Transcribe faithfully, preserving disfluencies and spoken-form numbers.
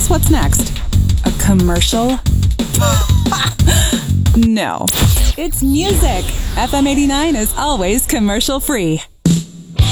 guess what's next? A commercial? No. It's music. F M eighty-nine is always commercial free.